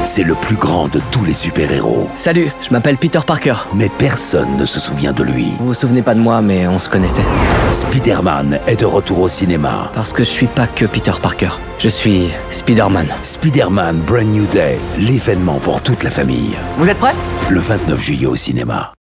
C'est le plus grand de tous les super-héros. Salut, je m'appelle Peter Parker. Mais personne ne se souvient de lui. Vous vous souvenez pas de moi, mais on se connaissait. Spider-Man est de retour au cinéma. Parce que je suis pas que Peter Parker. Je suis Spider-Man. Spider-Man Brand New Day, l'événement pour toute la famille. Vous êtes prêts ? Le 29 juillet au cinéma.